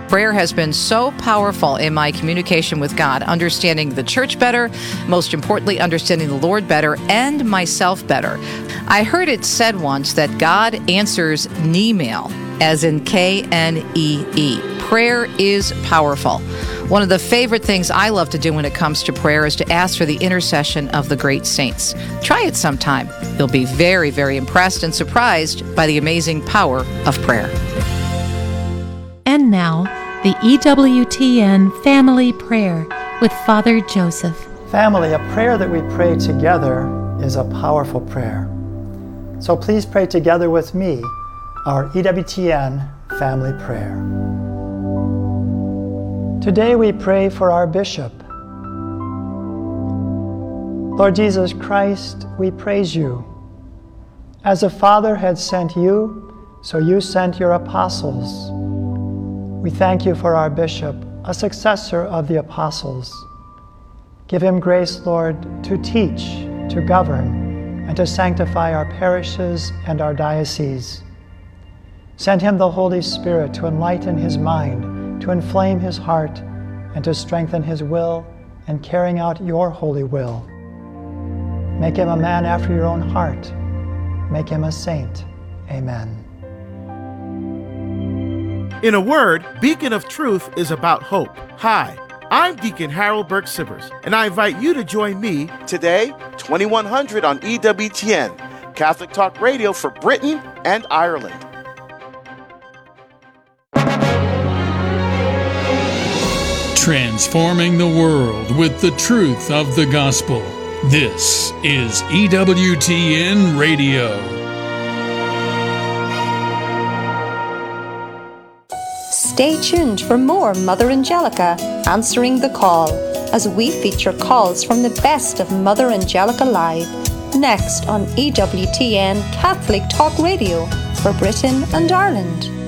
Prayer has been so powerful in my communication with God, understanding the church better, most importantly, understanding the Lord better, and myself better. I heard it said once that God answers Knee-mail, as in Knee. Prayer is powerful. One of the favorite things I love to do when it comes to prayer is to ask for the intercession of the great saints. Try it sometime. You'll be very, very impressed and surprised by the amazing power of prayer. And now, the EWTN Family Prayer with Father Joseph. Family, a prayer that we pray together is a powerful prayer. So please pray together with me our EWTN Family Prayer. Today we pray for our bishop. Lord Jesus Christ, we praise you. As the Father had sent you, so you sent your apostles. We thank you for our bishop, a successor of the apostles. Give him grace, Lord, to teach, to govern, and to sanctify our parishes and our dioceses. Send him the Holy Spirit to enlighten his mind, to inflame his heart, and to strengthen his will in carrying out your holy will. Make him a man after your own heart. Make him a saint. Amen. In a word, Beacon of Truth is about hope. Hi, I'm Deacon Harold Burke-Sivers, and I invite you to join me today, 2100 on EWTN, Catholic Talk Radio for Britain and Ireland. Transforming the world with the truth of the gospel. This is EWTN Radio. Stay tuned for more Mother Angelica answering the call as we feature calls from the best of Mother Angelica Live next on EWTN Catholic Talk Radio for Britain and Ireland.